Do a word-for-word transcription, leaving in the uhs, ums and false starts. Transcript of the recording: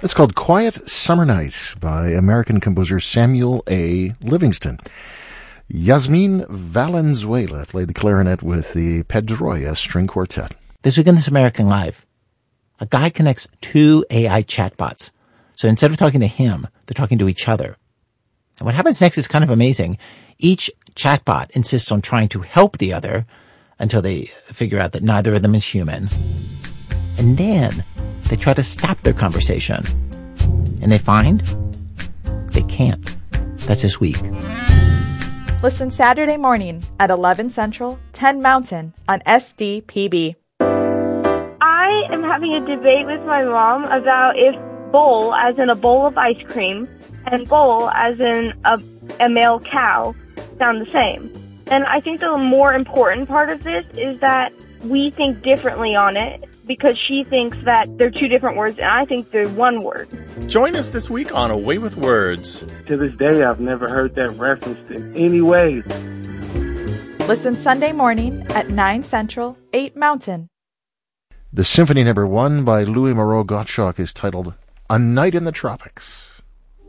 It's called Quiet Summer Night by American composer Samuel A. Livingston. Yasmin Valenzuela played the clarinet with the Pedroia String Quartet. This week on This American Life, a guy connects two A I chatbots. So instead of talking to him, they're talking to each other. And what happens next is kind of amazing. Each chatbot insists on trying to help the other until they figure out that neither of them is human. And then they try to stop their conversation. And they find they can't. That's this week. Listen Saturday morning at eleven Central, ten Mountain on S D P B. I am having a debate with my mom about if bowl, as in a bowl of ice cream, and bowl, as in a, a male cow, sound the same. And I think the more important part of this is that we think differently on it, because she thinks that they're two different words, and I think they're one word. Join us this week on A Way with Words. To this day, I've never heard that referenced in any way. Listen Sunday morning at nine Central, eight Mountain. The Symphony Number One by Louis Moreau Gottschalk is titled A Night in the Tropics.